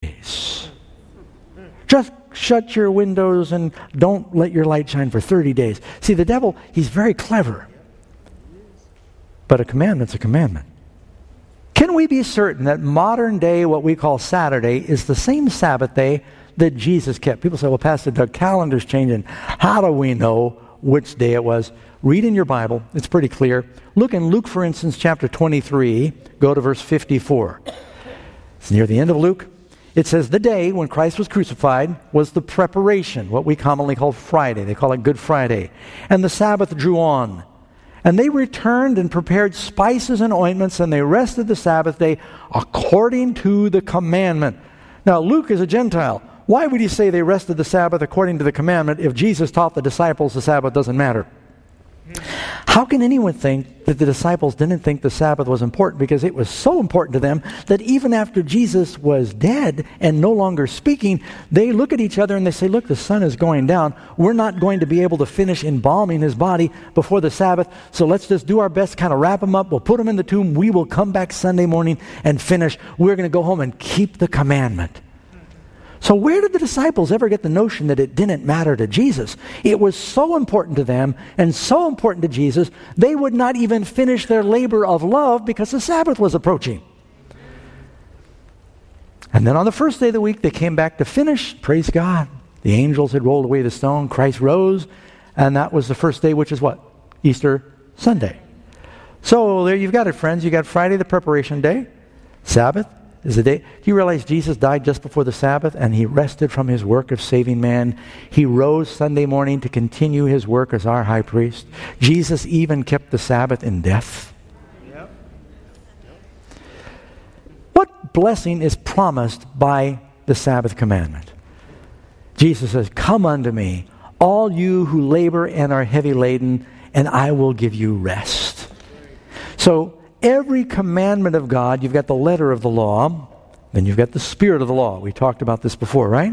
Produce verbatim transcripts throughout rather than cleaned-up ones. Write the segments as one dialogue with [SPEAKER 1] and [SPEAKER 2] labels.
[SPEAKER 1] days. Just shut your windows and don't let your light shine for thirty days. See, the devil, he's very clever. But a commandment's a commandment. Can we be certain that modern day, what we call Saturday, is the same Sabbath day that Jesus kept? People say, well, Pastor Doug, calendar's changing. How do we know which day it was? Read in your Bible. It's pretty clear. Look in Luke, for instance, chapter twenty-three. Go to verse fifty-four. It's near the end of Luke. It says, the day when Christ was crucified was the preparation, what we commonly call Friday. They call it Good Friday. And the Sabbath drew on. And they returned and prepared spices and ointments, and they rested the Sabbath day according to the commandment. Now, Luke is a Gentile. Why would he say they rested the Sabbath according to the commandment if Jesus taught the disciples the Sabbath doesn't matter? How can anyone think that the disciples didn't think the Sabbath was important? Because it was so important to them that even after Jesus was dead and no longer speaking, they look at each other and they say, look, the sun is going down. We're not going to be able to finish embalming his body before the Sabbath, so let's just do our best to kind of wrap him up. We'll put him in the tomb. We will come back Sunday morning and finish. We're going to go home and keep the commandment. So where did the disciples ever get the notion that it didn't matter to Jesus? It was so important to them and so important to Jesus, they would not even finish their labor of love because the Sabbath was approaching. And then on the first day of the week, they came back to finish. Praise God. The angels had rolled away the stone. Christ rose. And that was the first day, which is what? Easter Sunday. So there you've got it, friends. You got Friday, the preparation day. Sabbath is the day. Do you realize Jesus died just before the Sabbath and he rested from his work of saving man? He rose Sunday morning to continue his work as our high priest. Jesus even kept the Sabbath in death. Yep. Yep. What blessing is promised by the Sabbath commandment? Jesus says, come unto me, all you who labor and are heavy laden, and I will give you rest. So, every commandment of God, you've got the letter of the law, then you've got the spirit of the law. We talked about this before, right?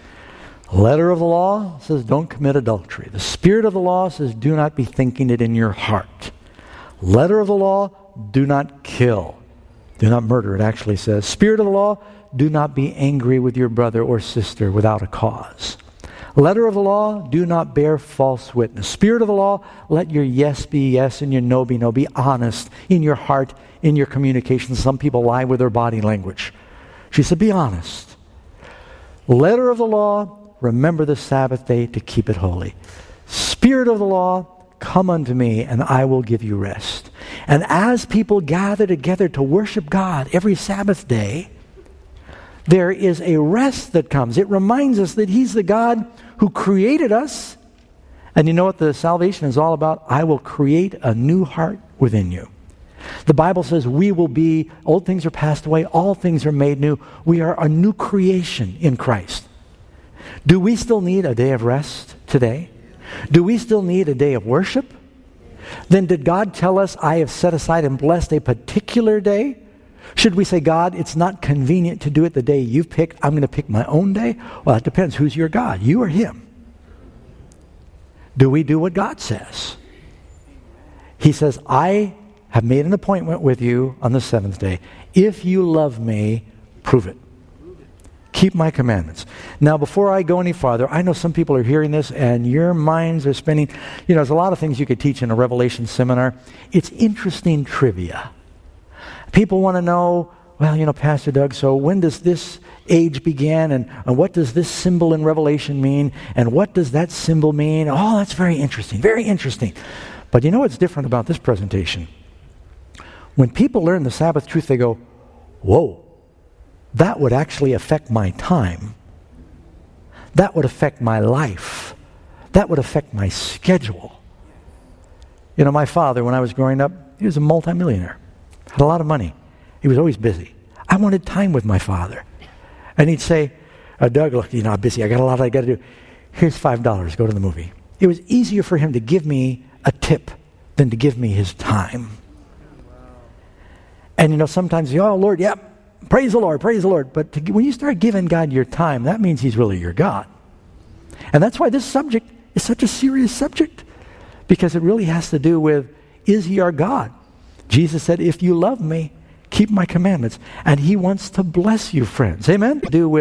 [SPEAKER 1] Letter of the law says don't commit adultery. The spirit of the law says do not be thinking it in your heart. Letter of the law, do not kill. Do not murder, it actually says. Spirit of the law, do not be angry with your brother or sister without a cause. Letter of the law, do not bear false witness. Spirit of the law, let your yes be yes and your no be no. Be honest in your heart, in your communication. Some people lie with their body language. She said, be honest. Letter of the law, remember the Sabbath day to keep it holy. Spirit of the law, come unto me and I will give you rest. And as people gather together to worship God every Sabbath day, there is a rest that comes. It reminds us that he's the God who created us. And you know what the salvation is all about? I will create a new heart within you. The Bible says we will be, old things are passed away, all things are made new. We are a new creation in Christ. Do we still need a day of rest today? Do we still need a day of worship? Then did God tell us, I have set aside and blessed a particular day? Should we say, God, it's not convenient to do it the day you've picked. I'm going to pick my own day? Well, it depends. Who's your God? You or him? Do we do what God says? He says, I have made an appointment with you on the seventh day. If you love me, prove it. Keep my commandments. Now, before I go any farther, I know some people are hearing this and your minds are spinning. You know, there's a lot of things you could teach in a Revelation seminar. It's interesting trivia. People want to know, well, you know, Pastor Doug, so when does this age begin? And, and what does this symbol in Revelation mean? And what does that symbol mean? Oh, that's very interesting, very interesting. But you know what's different about this presentation? When people learn the Sabbath truth, they go, whoa, that would actually affect my time. That would affect my life. That would affect my schedule. You know, my father, when I was growing up, he was a multimillionaire. Had a lot of money. He was always busy. I wanted time with my father. And he'd say, uh, Doug, look, you know, I'm busy. I got a lot I got to do. Here's five dollars. Go to the movie. It was easier for him to give me a tip than to give me his time. And, you know, sometimes, you, oh, Lord, yep, yeah, praise the Lord, praise the Lord. But to, when you start giving God your time, that means he's really your God. And that's why this subject is such a serious subject. Because it really has to do with, is he our God? Jesus said, if you love me, keep my commandments. And he wants to bless you, friends. Amen? Do with